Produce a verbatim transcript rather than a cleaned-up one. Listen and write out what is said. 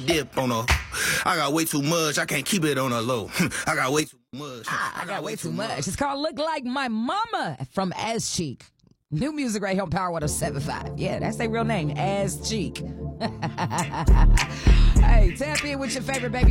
dip on her. I got way too much. I can't keep it on a low. I got way too much. Ah, I got way too much. It's called Look Like My Mama from As Cheek. New music right here on Power one oh seven point five. Yeah, that's their real name, As Cheek. Hey, tap in with your favorite baby